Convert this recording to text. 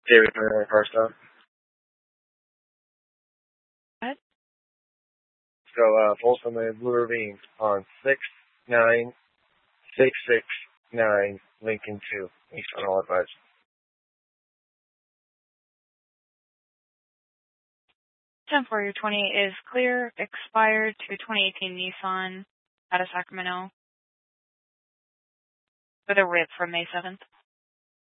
David Turner car stop. What? So, Folsom and Blue Ravine on 69669 Lincoln 2, Eastern All Advised. 10-4, is clear, expired to 2018 Nissan out of Sacramento with a RIP from May 7th.